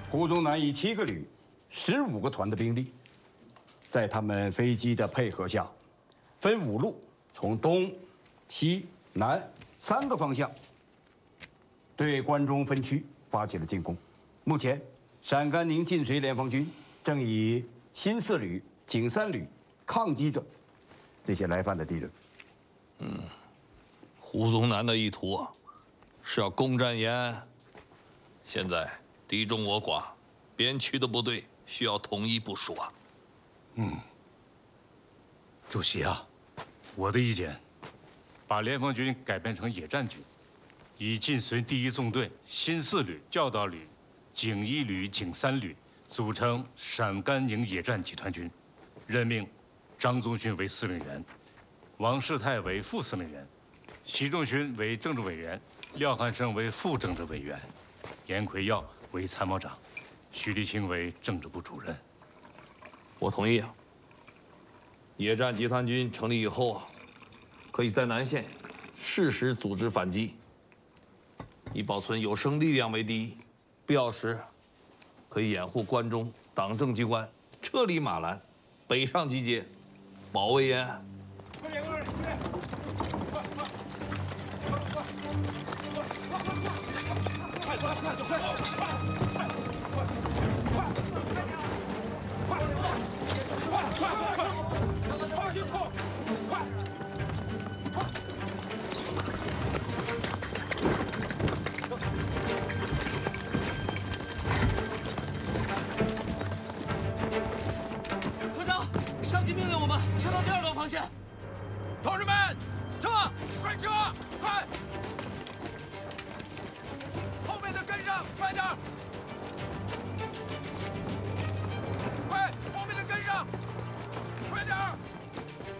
胡宗南以7个旅、15个团的兵力，在他们飞机的配合下，分5路从东、西、南3个方向对关中分区发起了进攻。目前，陕甘宁晋绥联防军正以新4旅、景3旅抗击着这些来犯的敌人。 胡宗南的意图啊，是要攻占延安。现在敌众我寡，边区的部队需要统一部署啊。 主席啊，我的意见，把联防军改编成野战军，以晋绥第1纵队、新4旅、教导旅、景1旅、景3旅组成陕甘宁野战集团军，任命张宗逊为司令员，王世泰为副司令员，习仲勋为政治委员，廖汉生为副政治委员，严奎耀为参谋长，徐立清为政治部主任。 我同意啊。野战集团军成立以后啊，可以在南线适时组织反击，以保存有生力量为第一，必要时可以掩护关中党政机关撤离马兰，北上集结，保卫延安。 快点，快点，快点！快走，快走，快走！ 团长，上级命令我们撤到第2道防线。 同志们，撤！快撤！快！后面的跟上，快点！